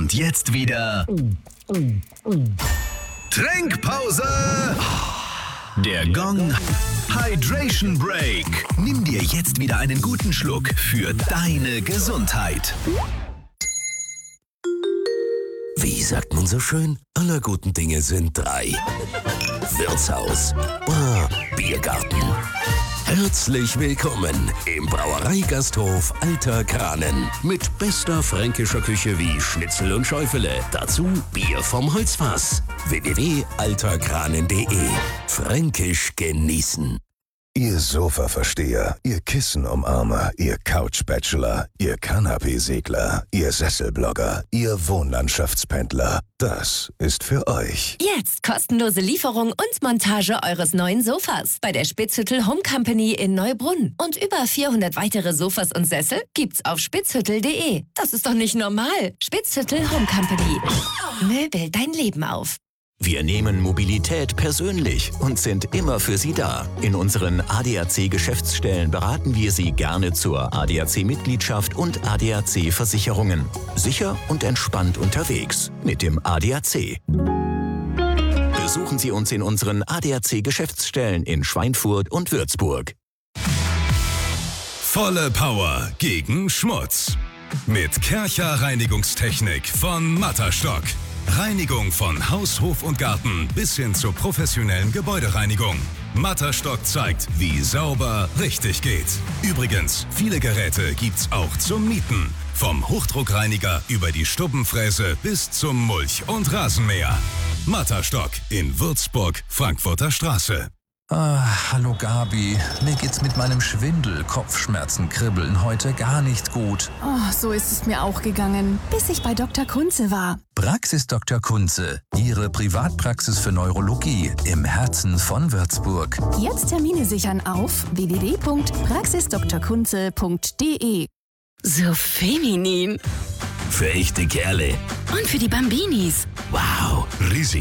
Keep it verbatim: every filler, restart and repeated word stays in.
Und jetzt wieder Trinkpause. Der Gong Hydration Break. Nimm dir jetzt wieder einen guten Schluck für deine Gesundheit. Wie sagt man so schön? Aller guten Dinge sind drei. Wirtshaus, Bar, Biergarten. Herzlich willkommen im Brauereigasthof Alter Kranen. Mit bester fränkischer Küche wie Schnitzel und Schäufele. Dazu Bier vom Holzfass. w w w punkt alter kranen punkt de. Fränkisch genießen. Ihr Sofa-Versteher, ihr Kissen-Umarmer, ihr Couch-Bachelor, ihr Kanapé-Segler, ihr Sesselblogger, ihr Wohnlandschaftspendler. Das ist für euch. Jetzt kostenlose Lieferung und Montage eures neuen Sofas bei der Spitzhüttel Home Company in Neubrunn. Und über vierhundert weitere Sofas und Sessel gibt's auf spitzhüttel punkt de. Das ist doch nicht normal. Spitzhüttel Home Company. Möbel dein Leben auf. Wir nehmen Mobilität persönlich und sind immer für Sie da. In unseren A D A C-Geschäftsstellen beraten wir Sie gerne zur A D A C-Mitgliedschaft und A D A C-Versicherungen. Sicher und entspannt unterwegs mit dem A D A C. Besuchen Sie uns in unseren A D A C-Geschäftsstellen in Schweinfurt und Würzburg. Volle Power gegen Schmutz. Mit Kärcher Reinigungstechnik von Matterstock. Reinigung von Haus, Hof und Garten bis hin zur professionellen Gebäudereinigung. Matterstock zeigt, wie sauber richtig geht. Übrigens, viele Geräte gibt's auch zum Mieten. Vom Hochdruckreiniger über die Stubbenfräse bis zum Mulch- und Rasenmäher. Matterstock in Würzburg, Frankfurter Straße. Ah, hallo Gabi. Mir geht's mit meinem Schwindel, Kopfschmerzen, Kribbeln heute gar nicht gut. Oh, so ist es mir auch gegangen, bis ich bei Doktor Kunze war. Praxis Doktor Kunze, Ihre Privatpraxis für Neurologie im Herzen von Würzburg. Jetzt Termine sichern auf w w w punkt praxis doktor kunze punkt de. So feminin. Für echte Kerle. Und für die Bambinis. Wow, riesig.